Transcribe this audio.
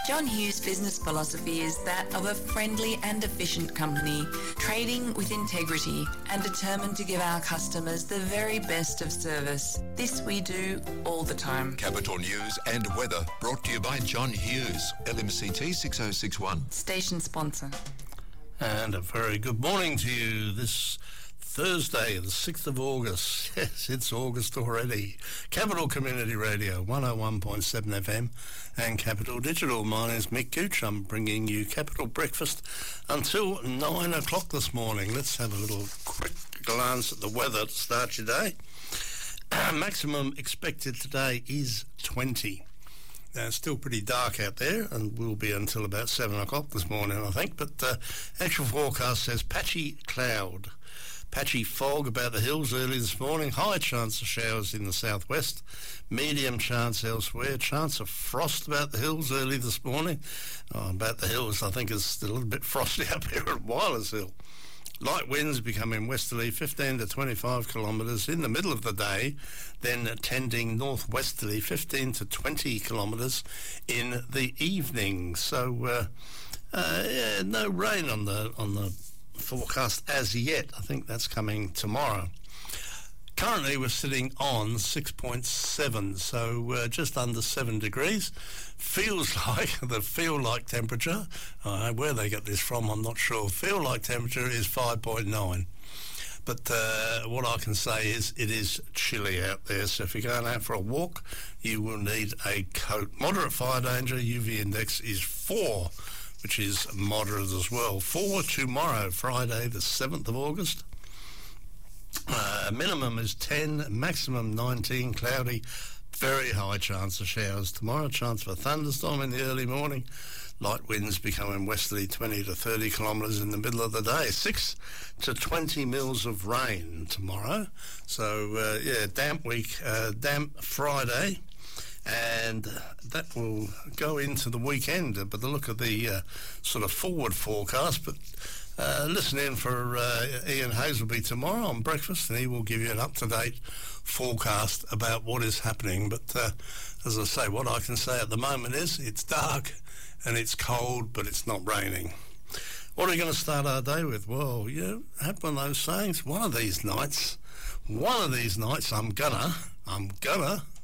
John Hughes' business philosophy is that of a friendly and efficient company, trading with integrity and determined to give our customers the very best of service. This we do all the time. Capital News and weather brought to you by John Hughes, LMCT 6061. Station sponsor. And a very good morning to you this Thursday, the 6th of August. Yes, it's August already. Capital Community Radio, 101.7 FM and Capital Digital. My name's Mick Gooch. I'm bringing you Capital Breakfast until 9 o'clock this morning. Let's have a little quick glance at the weather to start your day. Maximum expected today is 20. Now, it's still pretty dark out there and will be until about 7 o'clock this morning, I think. But actual forecast says patchy cloud. Patchy fog about the hills early this morning. High chance of showers in the southwest. Medium chance elsewhere. Chance of frost about the hills early this morning. About the hills, I think it's a little bit frosty up here at Wireless Hill. Light winds becoming westerly, 15 to 25 kilometres in the middle of the day, then tending northwesterly, 15 to 20 kilometres in the evening. So, no rain on the forecast as yet. I think that's coming tomorrow. Currently we're sitting on 6.7, so just under 7 degrees. Feels like the feel-like temperature, where they get this from I'm not sure, feel-like temperature is 5.9. But what I can say is it is chilly out there, so if you're going out for a walk you will need a coat. Moderate fire danger, UV index is 4, which is moderate as well. 4 tomorrow, Friday the 7th of August. Minimum is 10, maximum 19, cloudy, very high chance of showers tomorrow. Chance for a thunderstorm in the early morning. Light winds becoming westerly, 20 to 30 kilometres in the middle of the day. 6 to 20 mils of rain tomorrow. So, damp week, damp Friday. And that will go into the weekend, but the look of the sort of forward forecast. But listen in for Ian Hazelby tomorrow on breakfast, and he will give you an up-to-date forecast about what is happening. But as I say, what I can say at the moment is it's dark and it's cold, but it's not raining. What are we going to start our day with? Well, you have one of those sayings, one of these nights I'm gonna